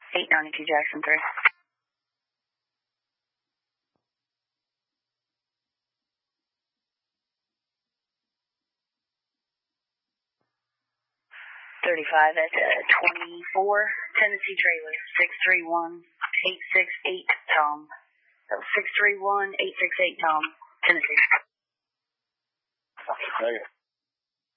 892 Jackson 3. 35 at 24 Tennessee trailer, 631-868 Tom. 631-868 Tom, Tennessee. Okay.